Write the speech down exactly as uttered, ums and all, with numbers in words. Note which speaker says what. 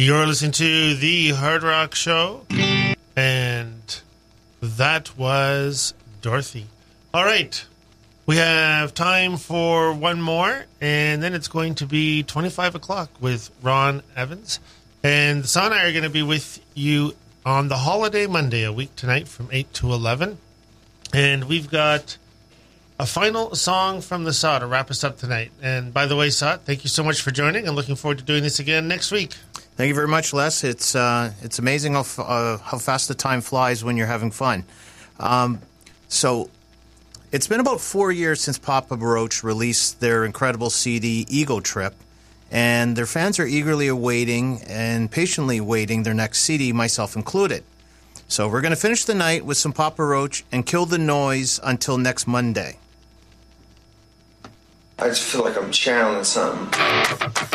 Speaker 1: You're listening to The Hard Rock Show, and that was Dorothy. All right, we have time for one more, and then it's going to be twenty-five o'clock with Ron Evans. And Saw and I are going to be with you on the Holiday Monday, a week tonight from eight to eleven. And we've got a final song from the Saw to wrap us up tonight. And by the way, Saw, thank you so much for joining. I'm looking forward to doing this again next week.
Speaker 2: Thank you very much, Les. It's uh, it's amazing how, f- uh, how fast the time flies when you're having fun. Um, so it's been about four years since Papa Roach released their incredible C D, Ego Trip, and their fans are eagerly awaiting and patiently waiting their next C D, myself included. So we're going to finish the night with some Papa Roach and kill the noise until next Monday.
Speaker 3: I just feel like I'm channeling something.